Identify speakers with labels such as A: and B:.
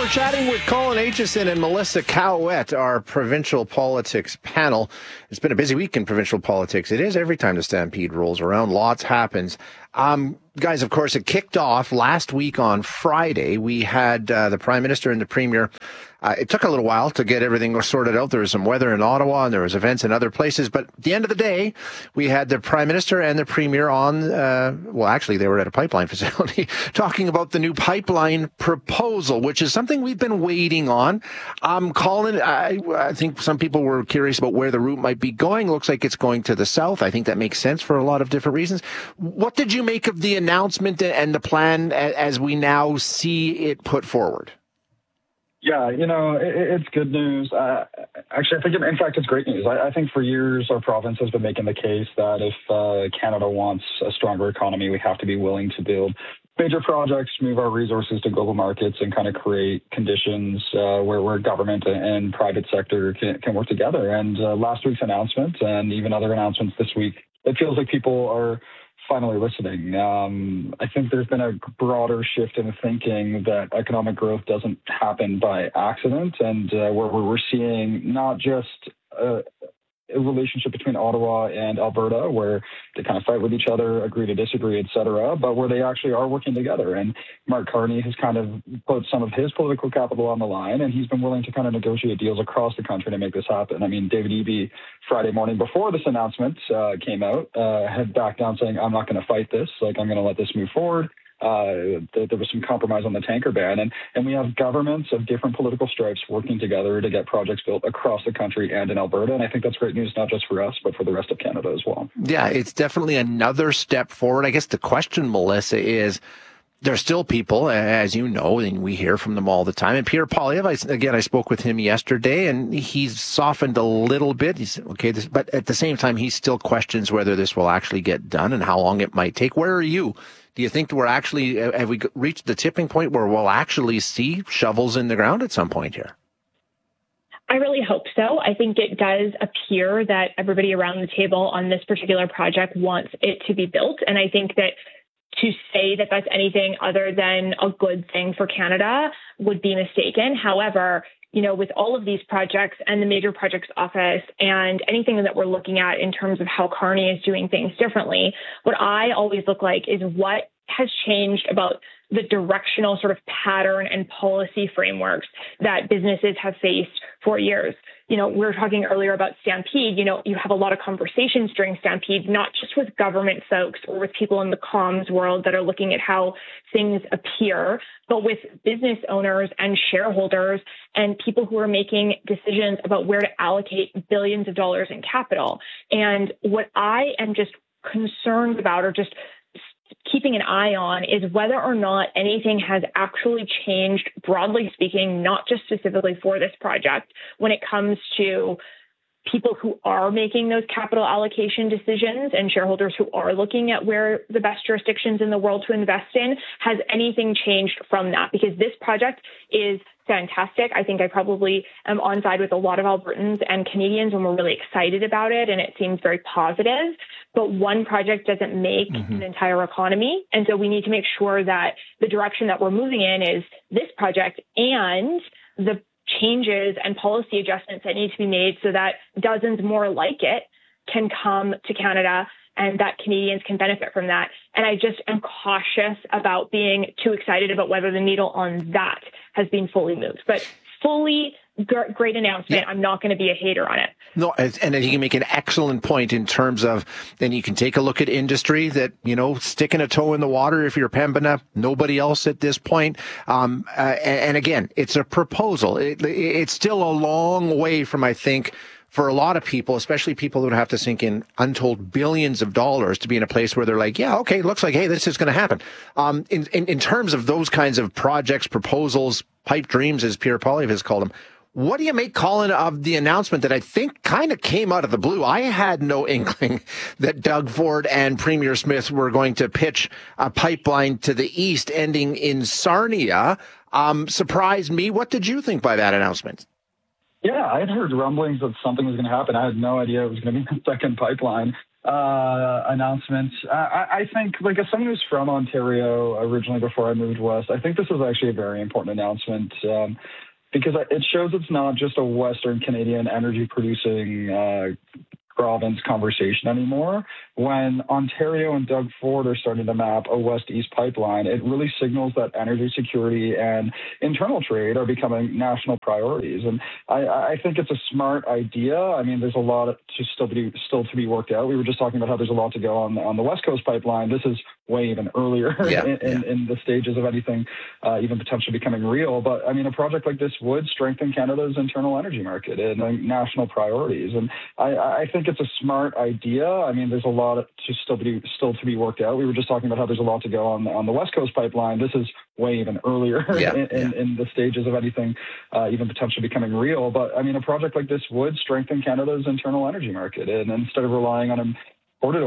A: We're chatting with Colin Aitchison and Melissa Cowett, our provincial politics panel. It's been a busy week in provincial politics. It is every time the Stampede rolls around. Lots happens. Guys, of course, it kicked off last week on Friday. We had the Prime Minister and the Premier. It took a little while to get everything sorted out. There was some weather in Ottawa and there was events in other places. But at the end of the day, we had the Prime Minister and the Premier on, actually, they were at a pipeline facility talking about the new pipeline proposal, which is something we've been waiting on. Colin, I think some people were curious about where the route might be going. Looks like it's going to the south. I think that makes sense for a lot of different reasons. What did you make of the announcement and the plan as we now see it put forward?
B: Yeah, it's good news. Actually, I think, in fact, it's great news. I think for years our province has been making the case that if Canada wants a stronger economy, we have to be willing to build major projects, move our resources to global markets, and kind of create conditions where government and private sector can work together. And last week's announcement and even other announcements this week, it feels like people are finally listening. I think there's been a broader shift in thinking that economic growth doesn't happen by accident, and where we're seeing not just a relationship between Ottawa and Alberta, where they kind of fight with each other, agree to disagree, et cetera, but where they actually are working together. And Mark Carney has kind of put some of his political capital on the line, and he's been willing to kind of negotiate deals across the country to make this happen. I mean, David Eby, Friday morning before this announcement came out, had backed down saying, I'm not going to fight this, I'm going to let this move forward. There was some compromise on the tanker ban, and we have governments of different political stripes working together to get projects built across the country and in Alberta, and I think that's great news, not just for us, but for the rest of Canada as well. Yeah,
A: it's definitely another step forward. I guess the question, Melissa, is there's still people, as you know, and we hear from them all the time. And Pierre Poilievre, I spoke with him yesterday, and he's softened a little bit. He said, okay, but at the same time, he still questions whether this will actually get done and how long it might take. Where are you? Do you think have we reached the tipping point where we'll actually see shovels in the ground at some point here?
C: I really hope so. I think it does appear that everybody around the table on this particular project wants it to be built. And I think that to say that that's anything other than a good thing for Canada would be mistaken. However, with all of these projects and the Major Projects Office and anything that we're looking at in terms of how Carney is doing things differently, what I always look like is what has changed about the directional sort of pattern and policy frameworks that businesses have faced for years. We were talking earlier about Stampede. You have a lot of conversations during Stampede, not just with government folks or with people in the comms world that are looking at how things appear, but with business owners and shareholders and people who are making decisions about where to allocate billions of dollars in capital. And what I am just concerned about, or just keeping an eye on, is whether or not anything has actually changed, broadly speaking, not just specifically for this project, when it comes to people who are making those capital allocation decisions and shareholders who are looking at where the best jurisdictions in the world to invest in. Has anything changed from that? Because this project is fantastic. I think I probably am on side with a lot of Albertans and Canadians, and we're really excited about it, and it seems very positive. But one project doesn't make an entire economy. And so we need to make sure that the direction that we're moving in is this project and the changes and policy adjustments that need to be made so that dozens more like it can come to Canada and that Canadians can benefit from that. And I just am cautious about being too excited about whether the needle on that has been fully moved. But fully great announcement. Yeah. I'm not going to be a hater on it.
A: No, and you can make an excellent point in terms of, then you can take a look at industry that, sticking a toe in the water if you're Pembina, nobody else at this point. And again, it's a proposal. It's still a long way from, I think, for a lot of people, especially people who have to sink in untold billions of dollars to be in a place where they're like, yeah, okay, looks like, hey, this is going to happen. In terms of those kinds of projects, proposals, pipe dreams, as Pierre Poilievre has called them, what do you make, Colin, of the announcement that I think kind of came out of the blue? I had no inkling that Doug Ford and Premier Smith were going to pitch a pipeline to the east ending in Sarnia. Surprised me. What did you think by that announcement?
B: Yeah, I had heard rumblings that something was going to happen. I had no idea it was going to be the second pipeline. announcement. I think, like, as someone who's from Ontario originally before I moved west, I think this is actually a very important announcement because it shows it's not just a Western Canadian energy producing province conversation anymore. When Ontario and Doug Ford are starting to map a west-east pipeline, it really signals that energy security and internal trade are becoming national priorities. And I think it's a smart idea. I mean, there's a lot still to be worked out. We were just talking about how there's a lot to go on the West Coast pipeline. This is way even earlier in the stages of anything even potentially becoming real. But I mean, a project like this would strengthen Canada's internal energy market and national priorities. And I think it's a smart idea. I mean, there's a lot still to be worked out. We were just talking about how there's a lot to go on the West Coast pipeline. This is way even earlier in the stages of anything even potentially becoming real. But I mean, a project like this would strengthen Canada's internal energy market. And instead of relying on imported